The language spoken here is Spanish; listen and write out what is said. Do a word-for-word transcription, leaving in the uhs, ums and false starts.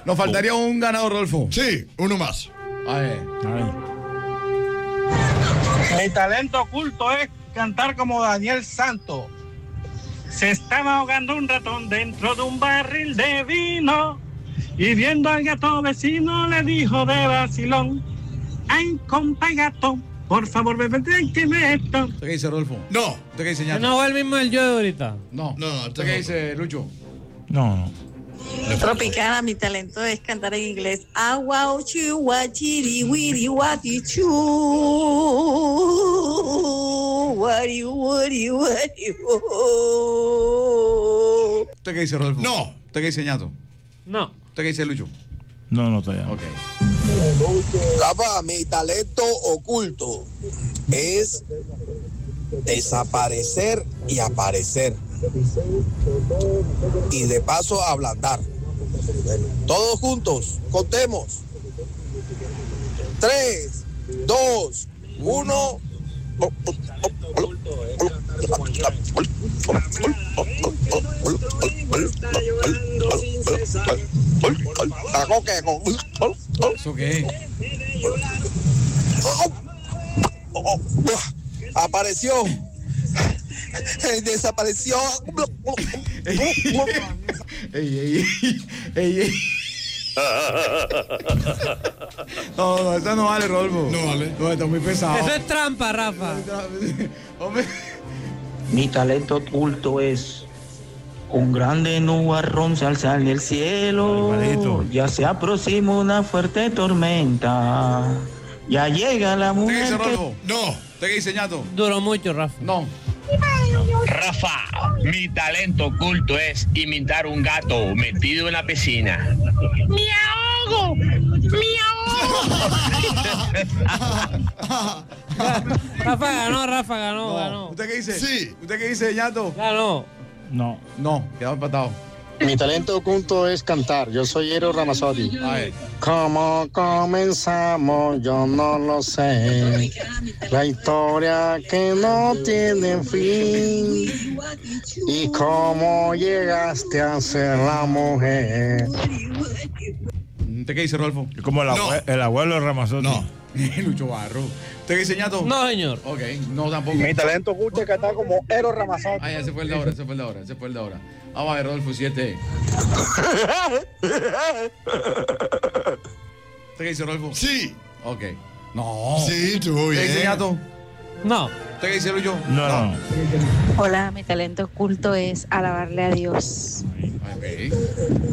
Nos faltaría un ganador, Rodolfo. Sí, uno más. A ver. A ver. Mi talento oculto es cantar como Daniel Santos. Se estaba ahogando un ratón dentro de un barril de vino y viendo al gato vecino le dijo de vacilón: ay, compa gato, por favor, bebete que me esto. ¿Usted qué dice, Rodolfo? No. ¿Usted qué dice, Ñato? No fue el mismo el yo de ahorita. No. No, no, ¿Usted qué dice, Lucho? No, no. Tropicana, mi talento es cantar en inglés. Agua, uchi, guachiri, wiri, wati, chu. Wari, wari, wari, wo. ¿Usted qué dice, Rodolfo? No. ¿Usted qué dice, Ñato? No. ¿Usted qué dice, Lucho? No, no, todavía. Ok. Rafa, mi talento oculto es desaparecer y aparecer. Y de paso ablandar. Todos juntos, contemos. Tres, dos, uno. ¿Eso qué? Apareció. Desapareció. Ey, ey, ey, ey, ey. No, no, esta no vale, Rodolfo. No vale. No, está muy pesado. Eso es trampa, Rafa. Hombre. Mi talento oculto es un grande nubarrón se alza en el cielo. Igualito. Ya se aproxima una fuerte tormenta. Ya llega la ¿Usted qué dice, mujer que... Rodolfo? No. ¿Usted qué dice, Ñato? Duró mucho, Rafa. No. Rafa, mi talento oculto es imitar un gato metido en la piscina. ¡Me ahogo! ¡Me ahogo! Rafa ganó, Rafa ganó, No. ganó. ¿Usted qué dice? Sí. ¿Usted qué dice, Ñato? Ganó. No. No, quedamos empatados. Mi talento oculto es cantar. Yo soy Ero Ramazzotti. A ver. ¿Cómo comenzamos? Yo no lo sé. La historia que no tiene fin. ¿Y cómo llegaste a ser la mujer? ¿Usted qué dice, Rodolfo? Como el, No. abue- el abuelo de Ramazotti. No. Lucho Barro. ¿Usted qué dice, Ñato? No, señor. Ok, no tampoco. Mi talento oculto es cantar como Ero Ramazzotti. Ah, ya, ese fue el de ahora, ese fue el de ahora, ese fue el de ahora. Vamos a ver, Rodolfo, siete. ¿Usted qué dice, Rodolfo? Sí. Ok. No. Sí, estuvo ¿Usted qué dice, bien. Ñato? No. ¿Usted qué dice, Lucho? No, no, no. Hola, mi talento oculto es alabarle a Dios. Ok.